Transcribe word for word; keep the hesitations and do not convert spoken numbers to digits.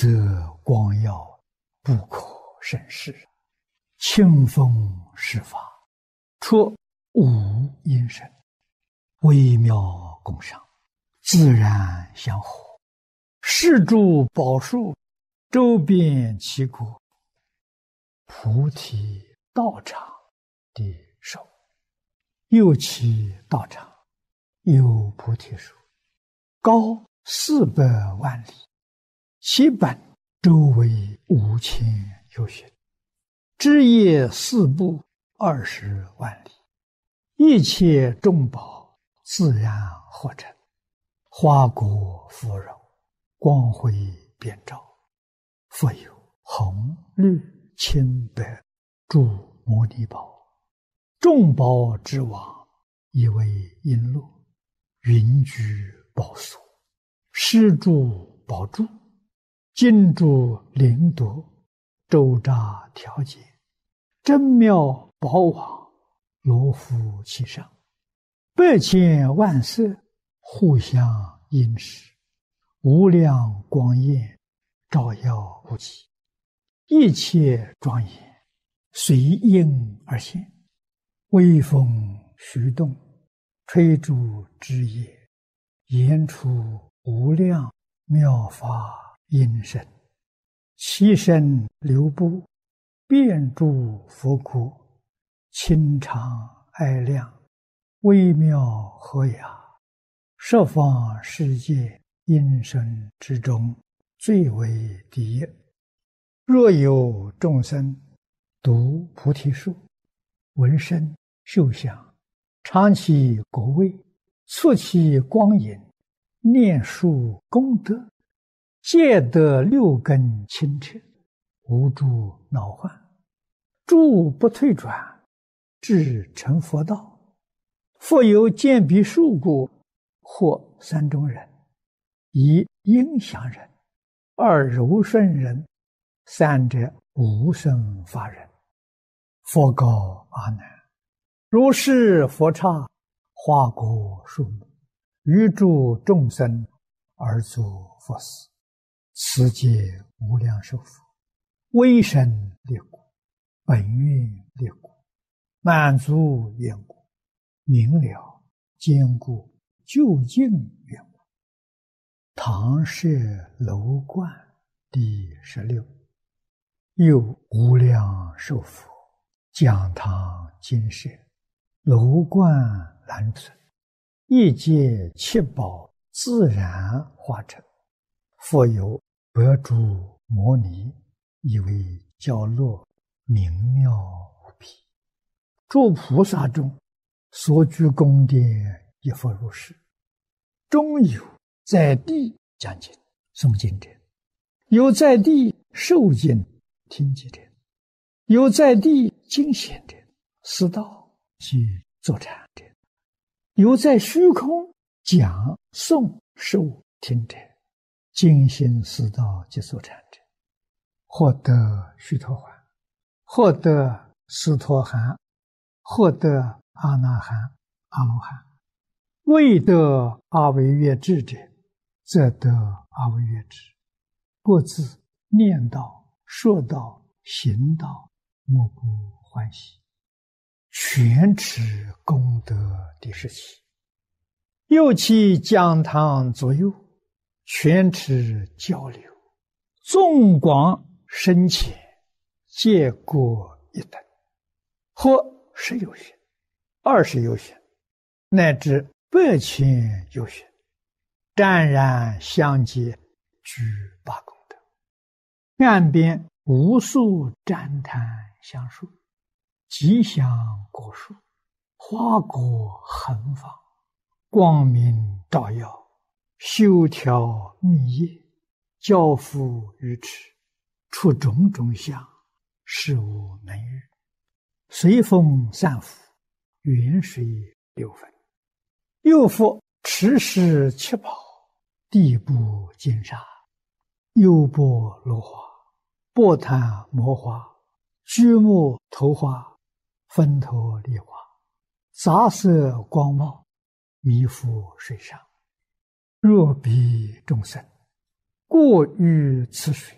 色光耀，不可胜视。清风施法，出无因声，微妙共赏，自然相合。是诸宝树，周遍其国。菩提道场的手，右其道场有菩提树，高四百万里，其本周围五千由旬，枝叶四部二十万里，一切众宝自然合成，花果芙蓉，光辉遍照。复有红绿青白诸摩尼宝，众宝之王，以为璎珞，云居宝所，施诸宝柱，金珠灵夺，周匝调节，真妙宝网，罗浮其上，百千万色，互相映饰，无量光焰，照耀无极，一切庄严，随应而现。微风徐动，吹竹枝叶，言出无量妙法音声，其声流布，遍诸佛国，清长哀亮，微妙和雅，十方世界音声之中，最为第一。若有众生读菩提树，闻声嗅香，尝其果味，触其光影，念树功德，皆得六根清澈，无诸恼患，诸不退转，至成佛道。复有见彼树故，或三种人：一应祥人，二柔顺人，三者无生法人。佛告阿难：如是佛刹，花果树木，于诸众生而作佛事，此皆无量寿佛，威神力故，本愿力故，满足愿故，明了坚固究竟愿故。唐舍楼观第十六。又无量寿佛，讲堂金舍，楼观栏存，一界七宝自然化成。复有百诸摩尼，以为教落，明妙无比。诸菩萨中，所居宫殿亦复如是。中有在地讲经诵经者，有在地受经听经者，有在地经显者，思道及坐禅者，有在虚空讲诵受听者，精心思道及坐禅者，获得须陀洹，获得斯陀含，获得阿那含、阿罗汉。未得阿惟越致者，则得阿惟越致。各自念道、说道、行道，莫不欢喜。全持功德第十七。又其讲堂左右，全持交流，纵广深浅，皆各一等，或十有旬，二十有旬，乃至百千有旬，湛然相接，具八功德。岸边无数旃檀香树，吉祥果树，花果横放，光明照耀，修条密叶，交付于持，出种种相，事无能喻。随风散伏，远水流分。又复持世七宝，地部金沙，优波罗花，波檀摩花，居木头花，分头梨花，杂色光茂，弥覆水上。若彼众生过于此水，